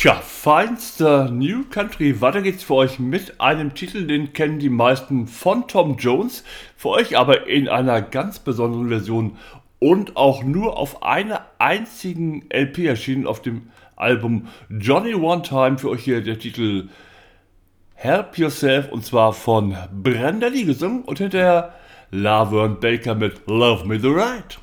Tja, feinster New Country. Weiter geht's für euch mit einem Titel, den kennen die meisten von Tom Jones, für euch aber in einer ganz besonderen Version und auch nur auf einer einzigen LP erschienen, auf dem Album Johnny One Time. Für euch hier der Titel Help Yourself, und zwar von Brenda Lee gesungen und hinterher Laverne Baker mit Love Me the Right.